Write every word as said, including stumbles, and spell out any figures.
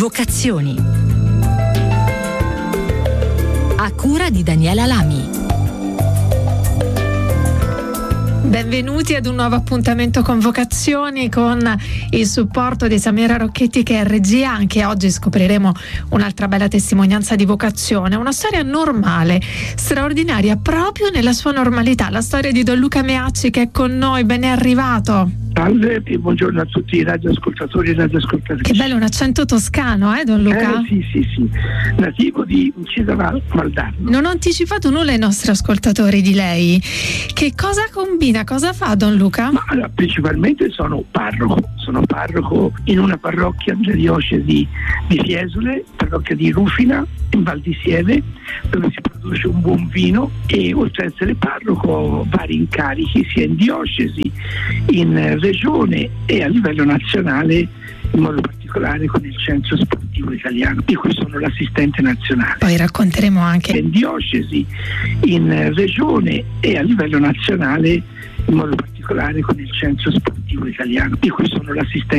Vocazioni. A cura di Daniela Lami. Benvenuti ad un nuovo appuntamento con Vocazioni, con il supporto di Samira Rocchetti che è regia. Anche oggi scopriremo un'altra bella testimonianza di vocazione, una storia normale, straordinaria proprio nella sua normalità, la storia di Don Luca Meacci che è con noi. Ben è arrivato. Salve e buongiorno a tutti i radioascoltatori e radioascoltatrici. Che bello, un accento toscano, eh Don Luca? Eh, sì, sì, sì, nativo di Uncisa Val- Valdarno. Non ho anticipato nulla ai nostri ascoltatori di lei. Che cosa combina, cosa fa Don Luca? Ma allora, principalmente sono parroco, sono parroco in una parrocchia della diocesi di Fiesole, parrocchia di Rufina, in Val di Sieve, dove si produce un buon vino, e oltre ad essere parroco ho vari incarichi sia in diocesi, in regione e a livello nazionale, in modo particolare con il Centro Sportivo Italiano, di cui sono l'assistente nazionale. Poi racconteremo anche in diocesi, in regione e a livello nazionale, in modo particolare con il Centro Sportivo Italiano, di cui sono l'assistente